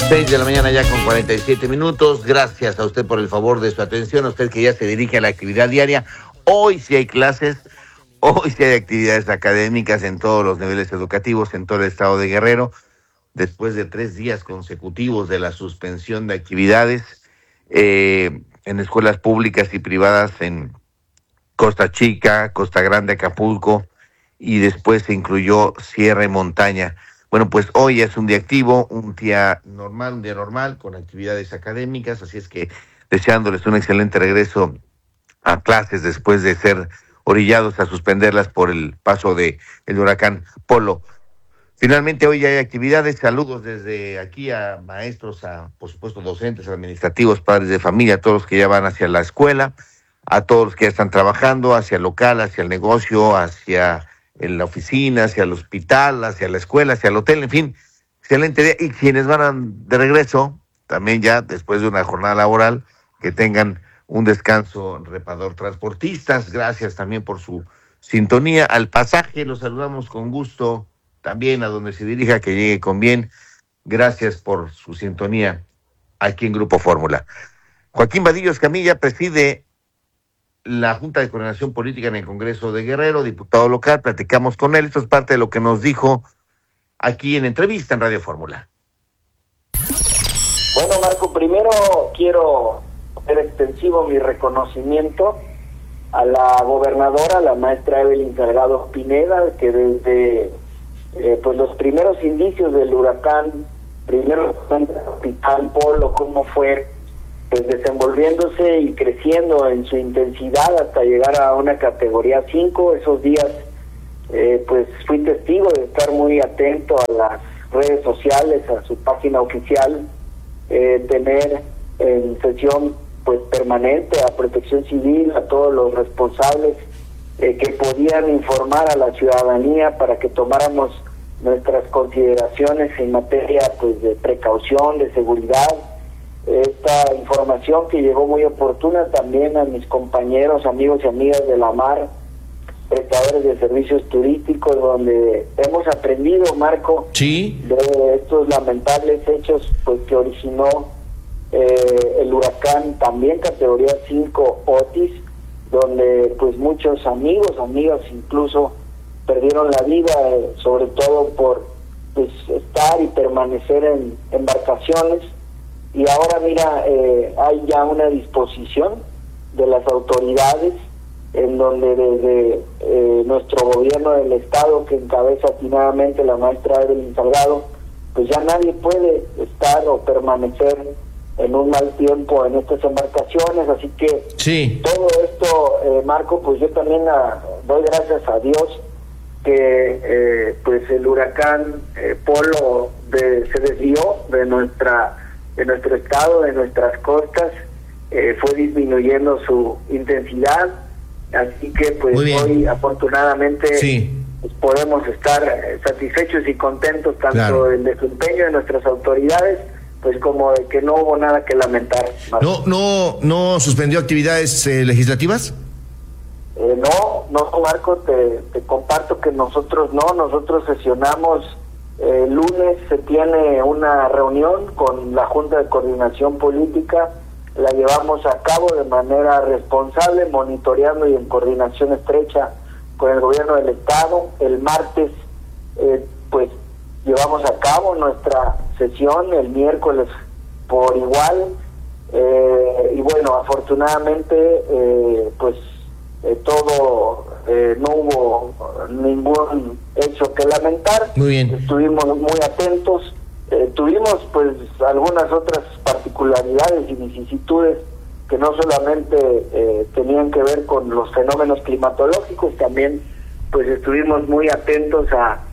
6 de la mañana ya con 47 minutos. Gracias a usted por el favor de su atención, a usted que ya se dirige a la actividad diaria. Hoy sí hay clases, hoy sí hay actividades académicas en todos los niveles educativos, en todo el estado de Guerrero, después de 3 días consecutivos de la suspensión de actividades en escuelas públicas y privadas en Costa Chica, Costa Grande, Acapulco, y después se incluyó Sierra y Montaña. Bueno, pues hoy es un día activo, un día normal, con actividades académicas, así es que deseándoles un excelente regreso a clases después de ser orillados a suspenderlas por el paso de el huracán Polo. Finalmente hoy ya hay actividades, saludos desde aquí a maestros, a por supuesto docentes, administrativos, padres de familia, a todos los que ya van hacia la escuela, a todos los que ya están trabajando, hacia el local, hacia el negocio, hacia en la oficina, hacia el hospital, hacia la escuela, hacia el hotel, en fin, excelente día. Y quienes van de regreso, también ya después de una jornada laboral, que tengan un descanso reparador. Transportistas, gracias también por su sintonía. Al pasaje, los saludamos con gusto, también a donde se dirija, que llegue con bien. Gracias por su sintonía aquí en Grupo Fórmula. Joaquín Vadillo Escamilla preside la Junta de Coordinación Política en el Congreso de Guerrero, diputado local, platicamos con él, esto es parte de lo que nos dijo aquí en entrevista en Radio Fórmula. Bueno, Marco, primero quiero hacer extensivo mi reconocimiento a la gobernadora, la maestra Evelyn Salgado Pineda, que desde pues los primeros indicios del huracán, primero el huracán Polo, cómo fue pues desenvolviéndose y creciendo en su intensidad hasta llegar a una categoría 5. Esos días pues fui testigo de estar muy atento a las redes sociales, a su página oficial, tener en sesión pues permanente a Protección Civil, a todos los responsables que podían informar a la ciudadanía para que tomáramos nuestras consideraciones en materia pues de precaución, de seguridad. Esta información que llegó muy oportuna también a mis compañeros, amigos y amigas de la mar, prestadores de servicios turísticos, donde hemos aprendido, Marco, sí, de estos lamentables hechos pues que originó el huracán, también categoría 5 Otis, donde pues muchos amigos, amigas incluso perdieron la vida, sobre todo por pues estar y permanecer en embarcaciones. Y ahora mira, hay ya una disposición de las autoridades en donde desde nuestro gobierno del estado, que encabeza atinadamente la maestra Evelyn Salgado, pues ya nadie puede estar o permanecer en un mal tiempo en estas embarcaciones, así que sí, todo esto, Marco, pues yo también doy gracias a Dios que pues el huracán Polo se desvió de nuestro estado, de nuestras costas, fue disminuyendo su intensidad, así que pues hoy afortunadamente sí, pues, podemos estar satisfechos y contentos tanto claro, del desempeño de nuestras autoridades pues como de que no hubo nada que lamentar. ¿No suspendió actividades legislativas? No, Marco, te comparto que nosotros sesionamos. El lunes se tiene una reunión con la Junta de Coordinación Política, la llevamos a cabo de manera responsable, monitoreando y en coordinación estrecha con el gobierno del estado. El martes pues llevamos a cabo nuestra sesión, el miércoles por igual, y bueno, afortunadamente pues todo, no hubo ningún hecho que lamentar. Muy bien. Estuvimos muy atentos, tuvimos pues algunas otras particularidades y vicisitudes que no solamente tenían que ver con los fenómenos climatológicos, también pues estuvimos muy atentos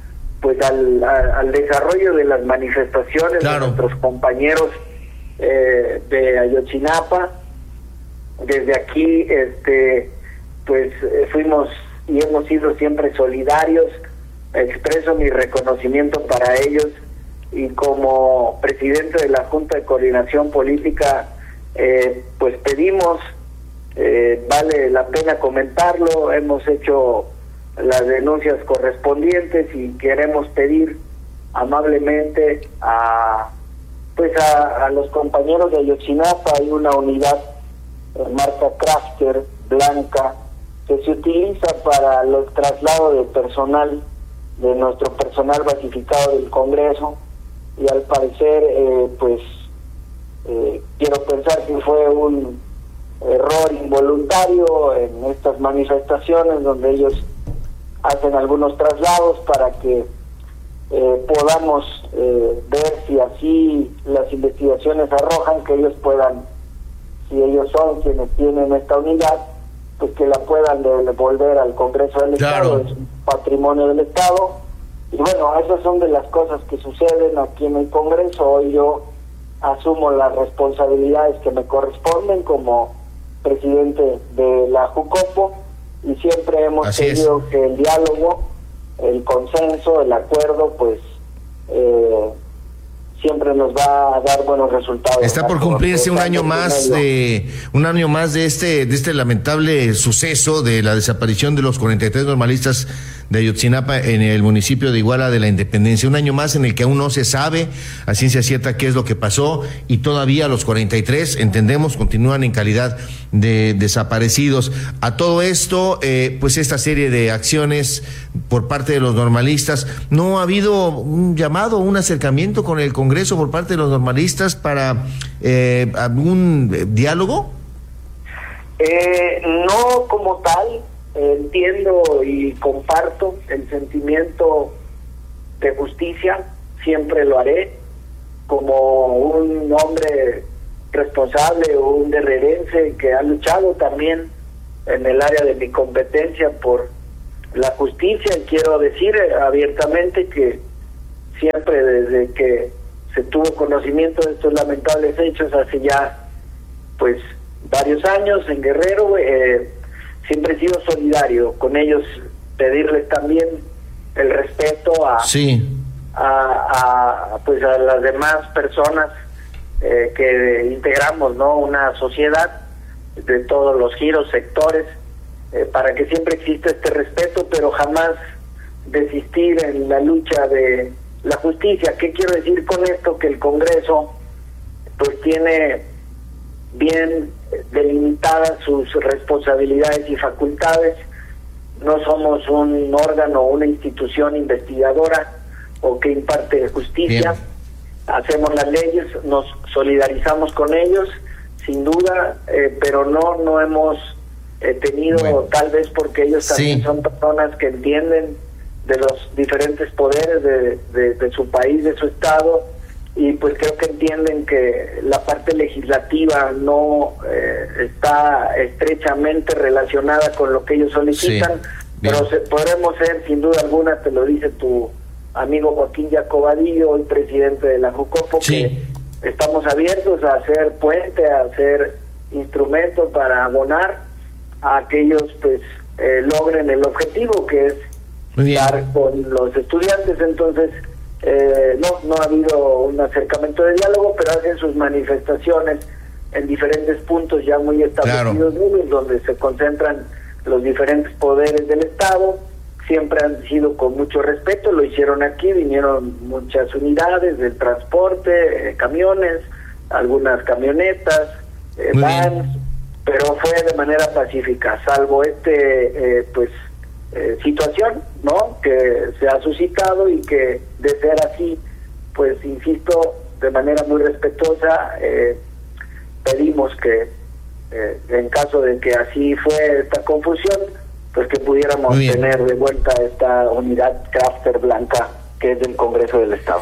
al desarrollo de las manifestaciones, claro, de nuestros compañeros de Ayotzinapa. Desde aquí pues fuimos y hemos sido siempre solidarios. Expreso mi reconocimiento para ellos, y como presidente de la Junta de Coordinación Política pues pedimos, vale la pena comentarlo, hemos hecho las denuncias correspondientes y queremos pedir amablemente a pues a los compañeros de Ayotzinapa. Hay una unidad marca Crafter blanca que se utiliza para los traslados de personal, de nuestro personal basificado del Congreso, y al parecer quiero pensar que fue un error involuntario en estas manifestaciones donde ellos hacen algunos traslados para que podamos ver si así las investigaciones arrojan que ellos puedan, si ellos son quienes tienen esta unidad, pues que la puedan devolver al Congreso del Estado, es un patrimonio del Estado. Y bueno, esas son de las cosas que suceden aquí en el Congreso. Hoy yo asumo las responsabilidades que me corresponden como presidente de la Jucopo, y siempre hemos querido que el diálogo, el consenso, el acuerdo, pues siempre nos va a dar buenos resultados. Está por cumplirse un año más de este lamentable suceso de la desaparición de los 43 normalistas de Ayotzinapa en el municipio de Iguala de la Independencia. Un año más en el que aún no se sabe a ciencia cierta qué es lo que pasó, y todavía los 43, entendemos, continúan en calidad de desaparecidos. A todo esto, pues esta serie de acciones por parte de los normalistas, ¿no ha habido un llamado, un acercamiento con el Congreso por parte de los normalistas para algún diálogo? No como tal. Entiendo y comparto el sentimiento de justicia, siempre lo haré, como un hombre responsable, un guerrerense que ha luchado también en el área de mi competencia por la justicia. Y quiero decir abiertamente que siempre desde que se tuvo conocimiento de estos lamentables hechos hace ya pues varios años en Guerrero, siempre he sido solidario con ellos, pedirles también el respeto a las demás personas que integramos, ¿no?, una sociedad de todos los giros, sectores, para que siempre exista este respeto, pero jamás desistir en la lucha de la justicia. ¿Qué quiero decir con esto? Que el Congreso pues tiene bien delimitadas sus responsabilidades y facultades. No somos un órgano o una institución investigadora o que imparte justicia. Bien. Hacemos las leyes, nos solidarizamos con ellos, sin duda, pero no hemos tenido, tal vez porque ellos también son personas que entienden de los diferentes poderes de su país, de su estado, y pues creo que entienden que la parte legislativa no está estrechamente relacionada con lo que ellos solicitan, pero podremos ser, sin duda alguna, te lo dice tu amigo Joaquín Jacobadillo, hoy presidente de la Jucopo, que estamos abiertos a hacer puente, a hacer instrumento para abonar a que ellos pues logren el objetivo, que es estar con los estudiantes. Entonces no ha habido un acercamiento de diálogo, pero hacen sus manifestaciones en diferentes puntos ya muy establecidos, donde se concentran los diferentes poderes del Estado. Siempre han sido con mucho respeto, lo hicieron aquí, vinieron muchas unidades del transporte, camiones, algunas camionetas, vans, pero fue de manera pacífica, salvo situación, ¿no?, que se ha suscitado, y que de ser así, pues insisto, de manera muy respetuosa, pedimos que en caso de que así fue esta confusión, pues que pudiéramos tener de vuelta esta unidad Crafter blanca que es del Congreso del Estado.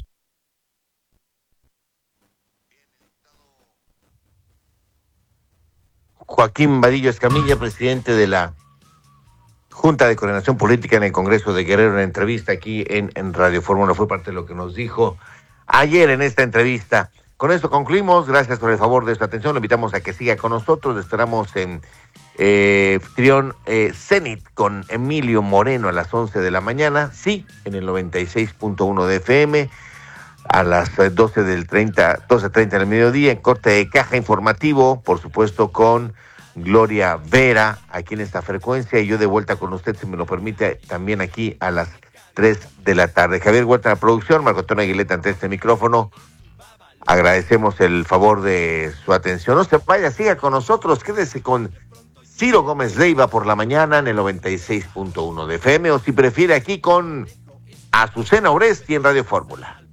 Joaquín Vadillo Escamilla, presidente de la Junta de Coordinación Política en el Congreso de Guerrero, en entrevista aquí en Radio Fórmula, fue parte de lo que nos dijo ayer en esta entrevista. Con esto concluimos, gracias por el favor de su atención, lo invitamos a que siga con nosotros, esperamos en Trión Zenit con Emilio Moreno a las 11 de la mañana, sí, en el 96.1 de FM, a las 12:30 del mediodía, en corte de caja informativo, por supuesto con Gloria Vera, aquí en esta frecuencia, y yo de vuelta con usted, si me lo permite, también aquí a las 3 de la tarde. Javier Huerta en la producción, Marco Antonio Aguileta ante este micrófono. Agradecemos el favor de su atención. No se vaya, siga con nosotros, quédese con Ciro Gómez Leiva por la mañana en el 96.1 de FM, o si prefiere aquí con Azucena Oresti en Radio Fórmula.